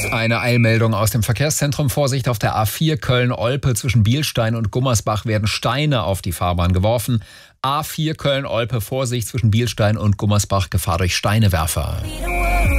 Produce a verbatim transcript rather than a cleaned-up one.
Eine Eilmeldung aus dem Verkehrszentrum. Vorsicht auf der A vier Köln-Olpe. Zwischen Bielstein und Gummersbach werden Steine auf die Fahrbahn geworfen. A vier Köln-Olpe, Vorsicht zwischen Bielstein und Gummersbach, Gefahr durch Steinewerfer.